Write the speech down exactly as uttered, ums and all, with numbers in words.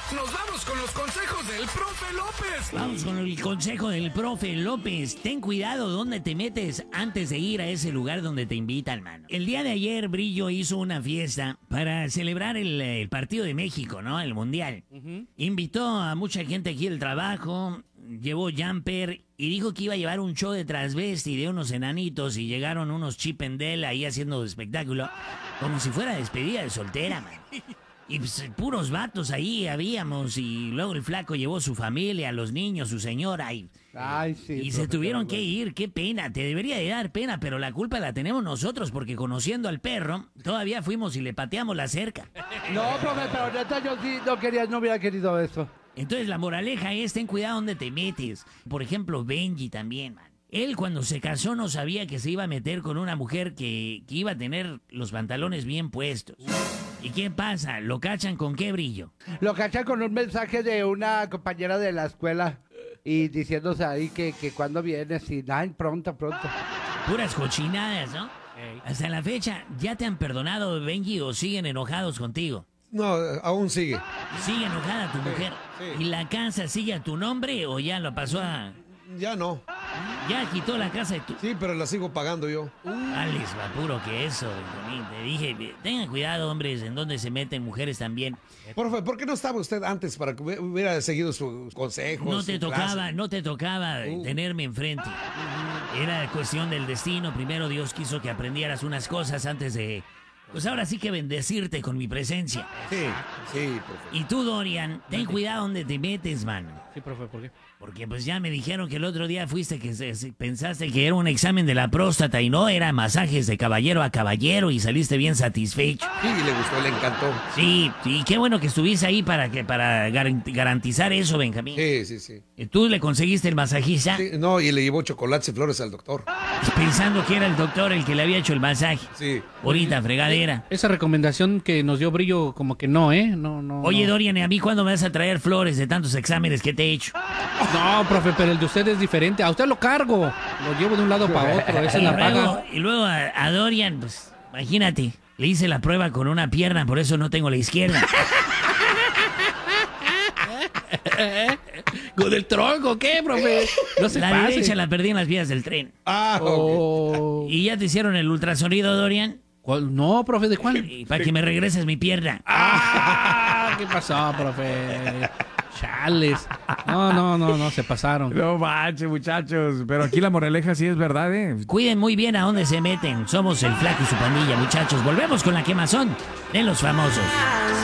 Nos vamos con los consejos del profe López. Vamos con el consejo del profe López. Ten cuidado donde te metes antes de ir a ese lugar donde te invitan, mano. El día de ayer, Brillo hizo una fiesta para celebrar el, el partido de México, ¿no? El Mundial. Uh-huh. Invitó a mucha gente aquí del trabajo, llevó jumper y dijo que iba a llevar un show de transvesti de unos enanitos y llegaron unos Chip and Dale ahí haciendo espectáculo. Como si fuera despedida de soltera, man. Y pues, puros vatos ahí habíamos, y luego el flaco llevó su familia, los niños, su señora, y, Ay, sí, y se tuvieron que ir. Qué pena, te debería de dar pena, pero la culpa la tenemos nosotros, porque conociendo al perro, todavía fuimos y le pateamos la cerca. No, profe, pero neta yo sí no quería, no hubiera querido eso. Entonces la moraleja es, ten cuidado donde te metes. Por ejemplo, Benji también, man. Él cuando se casó no sabía que se iba a meter con una mujer que, que iba a tener los pantalones bien puestos. ¿Y qué pasa? ¿Lo cachan con qué, Brillo? Lo cachan con un mensaje de una compañera de la escuela y diciéndose ahí que, que cuando vienes y ay, pronto, pronto. Puras cochinadas, ¿no? Hey. Hasta la fecha, ¿ya te han perdonado, Benji, o siguen enojados contigo? No, aún sigue. ¿Sigue enojada tu mujer? Sí, sí. ¿Y la casa sigue a tu nombre o ya lo pasó a...? Ya no. ¿Ya quitó la casa de tu...? Sí, pero la sigo pagando yo. Uh. Alex, va puro que eso. Te dije, tengan cuidado, hombres, en donde se meten mujeres también. Profe, ¿por qué no estaba usted antes para que hubiera seguido sus consejos? No te su tocaba, clase? no te tocaba uh. tenerme enfrente. Uh-huh. Era cuestión del destino. Primero Dios quiso que aprendieras unas cosas antes de... Pues ahora sí que bendecirte con mi presencia. Sí, sí, profe. Y tú, Dorian, ten cuidado donde te metes, mano. Sí, profe, ¿por qué? Porque pues ya me dijeron que el otro día fuiste que se, se, pensaste que era un examen de la próstata y no, era masajes de caballero a caballero y saliste bien satisfecho. Sí, le gustó, le encantó. Sí, sí, qué bueno que estuviste ahí para que para garantizar eso, Benjamín. Sí, sí, sí. ¿Tú le conseguiste el masajista? Sí, no, y le llevó chocolates y flores al doctor. Pensando que era el doctor el que le había hecho el masaje. Sí. Ahorita, fregadera. Esa recomendación que nos dio Brillo, como que no, ¿eh? No, no. Oye, no. Dorian, ¿y a mí cuándo me vas a traer flores de tantos exámenes que te he hecho? No, profe, pero el de usted es diferente. A usted lo cargo. Lo llevo de un lado para otro. Esa es la paga. Y luego a, a Dorian, pues, imagínate, le hice la prueba con una pierna, por eso no tengo la izquierda. ¿Con el tronco qué, profe? No se La pase. derecha la perdí en las vías del tren. Ah, oh. Okay. ¿Y ya te hicieron el ultrasonido, Dorian? ¿Cuál? No, profe, ¿de cuál? Para que me regreses mi pierna. Ah, ¿qué pasó, profe? Chales. No, no, no, no, se pasaron. No manches, muchachos. Pero aquí la moraleja sí es verdad, ¿eh? Cuiden muy bien a dónde se meten. Somos el Flaco y su pandilla, muchachos. Volvemos con la quemazón de los famosos.